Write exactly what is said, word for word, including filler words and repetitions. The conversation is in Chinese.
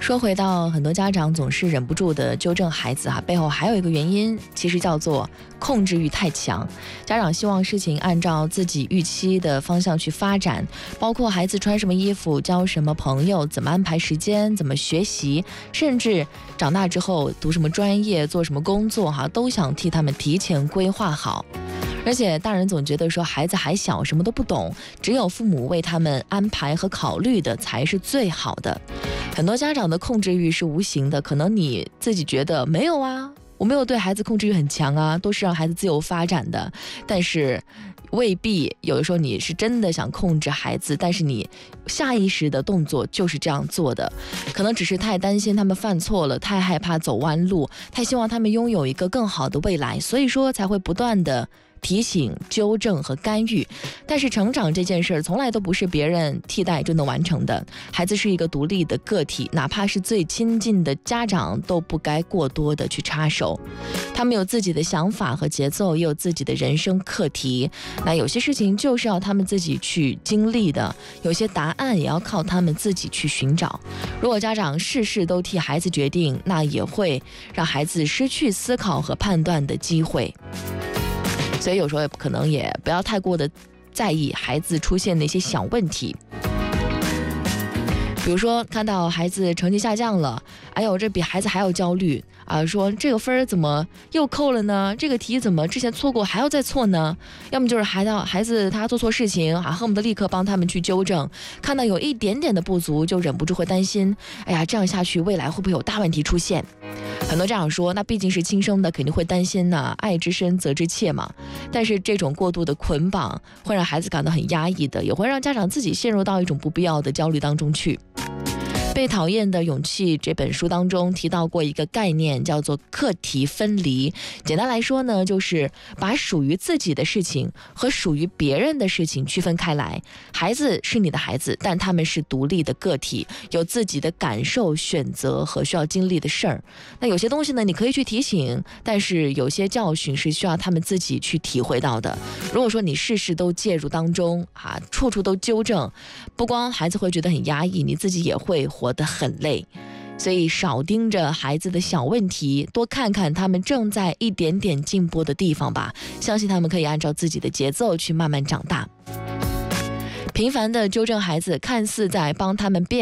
说回到很多家长总是忍不住的纠正孩子哈、啊，背后还有一个原因，其实叫做控制欲太强。家长希望事情按照自己预期的方向去发展，包括孩子穿什么衣服、交什么朋友、怎么安排时间、怎么学习，甚至长大之后读什么专业、做什么工作哈、啊，都想替他们提前规划好。而且大人总觉得说孩子还小，什么都不懂，只有父母为他们安排和考虑的才是最好的。很多家长的控制欲是无形的，可能你自己觉得没有啊，我没有对孩子控制欲很强啊，都是让孩子自由发展的，但是未必有的时候你是真的想控制孩子，但是你下意识的动作就是这样做的，可能只是太担心他们犯错了，太害怕走弯路，太希望他们拥有一个更好的未来，所以说才会不断的提醒、纠正和干预。但是成长这件事儿从来都不是别人替代就能完成的，孩子是一个独立的个体，哪怕是最亲近的家长都不该过多的去插手。他们有自己的想法和节奏，也有自己的人生课题，那有些事情就是要他们自己去经历的，有些答案也要靠他们自己去寻找。如果家长事事都替孩子决定，那也会让孩子失去思考和判断的机会。所以有时候可能也不要太过的在意孩子出现的一些小问题，比如说看到孩子成绩下降了，哎呦，这比孩子还要焦虑啊！说这个分怎么又扣了呢？这个题怎么之前错过还要再错呢？要么就是孩子孩子他做错事情啊，恨不得立刻帮他们去纠正。看到有一点点的不足，就忍不住会担心，哎呀，这样下去未来会不会有大问题出现？很多家长说，那毕竟是亲生的，肯定会担心呐、啊，爱之深责之切嘛。但是这种过度的捆绑会让孩子感到很压抑的，也会让家长自己陷入到一种不必要的焦虑当中去。被讨厌的勇气这本书当中提到过一个概念，叫做课题分离。简单来说呢，就是把属于自己的事情和属于别人的事情区分开来。孩子是你的孩子，但他们是独立的个体，有自己的感受、选择和需要经历的事儿。那有些东西呢，你可以去提醒，但是有些教训是需要他们自己去体会到的。如果说你事事都介入当中啊，处处都纠正，不光孩子会觉得很压抑，你自己也会活得很累。所以少盯着孩子的小问题，多看看他们正在一点点进步的地方吧，相信他们可以按照自己的节奏去慢慢长大。频繁的纠正孩子，看似在帮他们变